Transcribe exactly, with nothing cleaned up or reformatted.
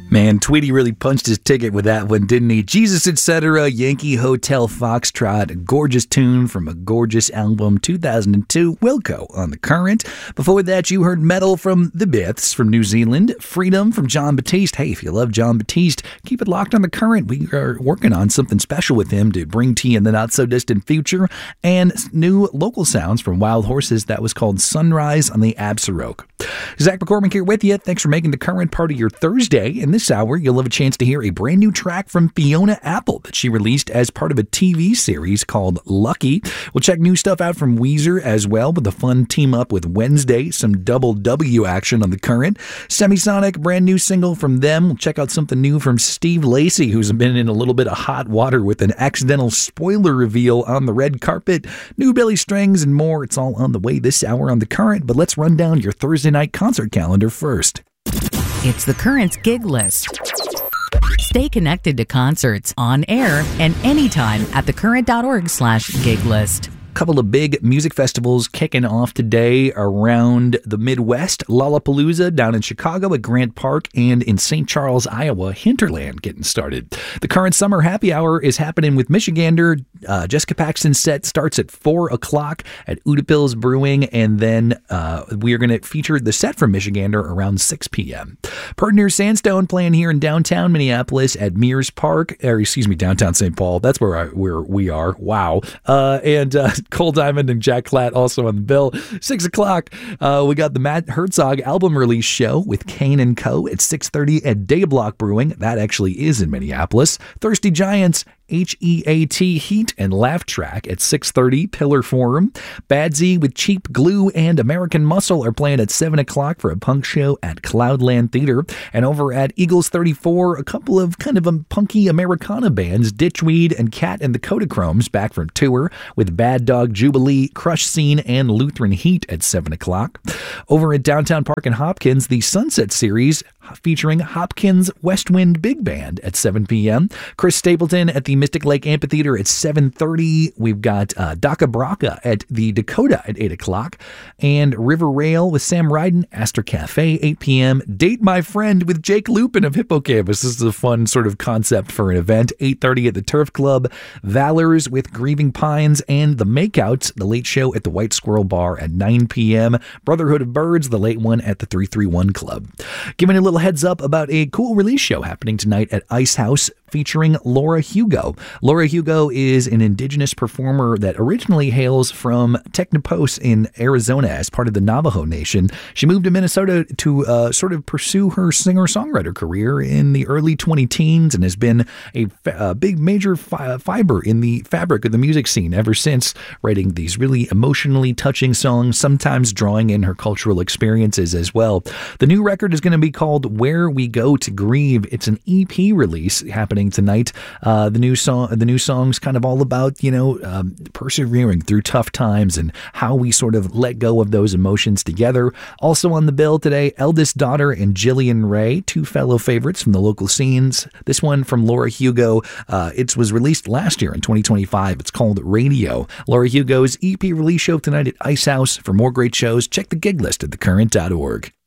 Man, Tweety really punched his ticket with that one, didn't he? Jesus, et cetera, Yankee Hotel Foxtrot, a gorgeous tune from a gorgeous album, two thousand two, Wilco on The Current. Before that, you heard Metal from The Biths from New Zealand, Freedom from John Batiste. Hey, if you love John Batiste, keep it locked on The Current. We are working on something special with him to bring to you in the not-so-distant future. And new local sounds from Wild Horses. That was called Sunrise on the Absaroke. Zach McCormick here with you. Thanks for making The Current part of your Thursday. And this hour, you'll have a chance to hear a brand new track from Fiona Apple that she released as part of a T V series called Lucky. We'll check new stuff out from Weezer as well with a fun team up with Wednesday, some double W action on The Current. Semisonic, brand new single from them. We'll check out something new from Steve Lacy, who's been in a little bit of hot water with an accidental spoiler reveal on the red carpet. New Billy Strings and more. It's all on the way this hour on The Current, but let's run down your Thursday night concert calendar first. It's The Current's gig list. Stay connected to concerts on air and anytime at thecurrent.org slash gig list. Couple of big music festivals kicking off today around the Midwest. Lollapalooza down in Chicago at Grant Park, and in Saint Charles, Iowa, Hinterland getting started. The Current Summer Happy Hour is happening with Michigander. Uh, Jessica Paxton's set starts at four o'clock at Udapills Brewing, and then uh, we are going to feature the set from Michigander around six p.m. Partner Sandstone playing here in downtown Minneapolis at Mears Park, or excuse me, downtown Saint Paul. That's where, I, where we are. Wow. Uh, and uh, Cole Diamond and Jack Klatt also on the bill. Six o'clock, uh, we got the Matt Herzog album release show with Kane and Co. at six thirty at Dayblock Brewing. That actually is in Minneapolis. Thirsty Giants, H E A T Heat and Laugh Track at six thirty, Pillar Forum. Badsy with Cheap Glue and American Muscle are playing at seven o'clock for a punk show at Cloudland Theater. And over at Eagles thirty-four, a couple of kind of a punky Americana bands, Ditchweed and Cat and the Kodachromes, back from tour with Bad Dog Jubilee, Crush Scene, and Lutheran Heat at seven o'clock. Over at Downtown Park in Hopkins, the Sunset Series featuring Hopkins West Wind Big Band at seven p.m. Chris Stapleton at the Mystic Lake Amphitheater at seven thirty. We've got uh, Daka Braka at the Dakota at eight o'clock. And River Rail with Sam Ryden, Astor Cafe, eight p.m. Date My Friend with Jake Lupin of Hippocampus. This is a fun sort of concept for an event. eight thirty at the Turf Club. Valors with Grieving Pines and The Makeouts, the late show at the White Squirrel Bar at nine p.m. Brotherhood of Birds, the late one at the three thirty-one Club. Giving a little heads up about a cool release show happening tonight at Ice House featuring Laura Hugo. Laura Hugo is an indigenous performer that originally hails from Technopos in Arizona as part of the Navajo Nation. She moved to Minnesota to uh, sort of pursue her singer-songwriter career in the early twenty teens and has been a, a big major fi- fiber in the fabric of the music scene ever since, writing these really emotionally touching songs, sometimes drawing in her cultural experiences as well. The new record is going to be called Where We Go to Grieve. It's an E P release happening tonight. Uh, the new song, the new song's kind of all about, you know, um, persevering through tough times and how we sort of let go of those emotions together. Also on the bill today, Eldest Daughter and Jillian Ray, two fellow favorites from the local scenes. This one from Laura Hugo. Uh, it was released last year in twenty twenty-five. It's called Radio. Laura Hugo's E P release show tonight at Ice House. For more great shows, check the gig list at the current dot org.